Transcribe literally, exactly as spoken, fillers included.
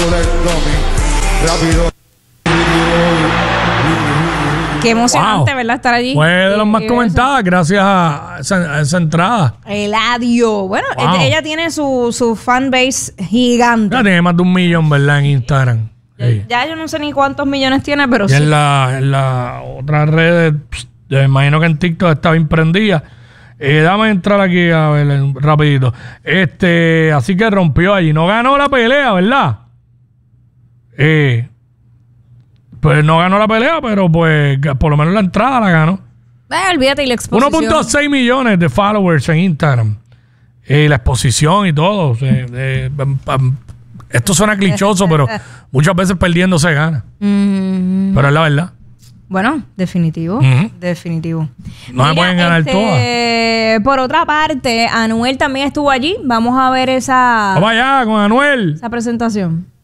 Rápido. Qué emocionante, wow. ¿Verdad? Estar allí. Fue de los más comentadas gracias a esa, a esa entrada. Eladio. Bueno, wow. ella tiene su, su fanbase gigante. Ya tiene más de un millón, ¿verdad? En Instagram. Ya, sí. ya yo no sé ni cuántos millones tiene, pero y sí. en la, en la otras redes, pst, yo imagino que en TikTok está bien prendida. Eh, dame entrar aquí a ver rapidito. Este, así que rompió allí. No ganó la pelea, ¿verdad? Eh... Pues no ganó la pelea, pero pues por lo menos la entrada la ganó. Eh, olvídate y la exposición. uno punto seis millones de followers en Instagram. Y la exposición y todo. O sea, eh, esto suena clichoso, pero muchas veces perdiendo se gana. Mm-hmm. Pero es la verdad. Bueno, definitivo. Mm-hmm. Definitivo. No Mira, me pueden ganar este, todas. Por otra parte, Anuel también estuvo allí. Vamos a ver esa... Vamos allá con Anuel. Esa presentación.